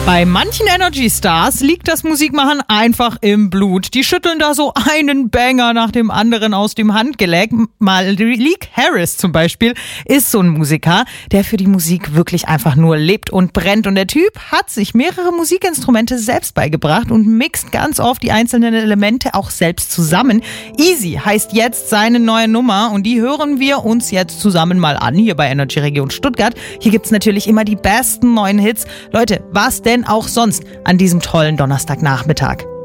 Bei manchen Energy Stars liegt das Musikmachen einfach im Blut. Die schütteln da so einen Banger nach dem anderen aus dem Handgelenk. Malik Harris zum Beispiel ist so ein Musiker, der für die Musik wirklich einfach nur lebt und brennt. Und der Typ hat sich mehrere Musikinstrumente selbst beigebracht und mixt ganz oft die einzelnen Elemente auch selbst zusammen. Easy heißt jetzt seine neue Nummer und die hören wir uns jetzt zusammen mal an, hier bei Energy Region Stuttgart. Hier gibt's natürlich immer die besten neuen Hits. Leute, was denn auch sonst an diesem tollen Donnerstagnachmittag?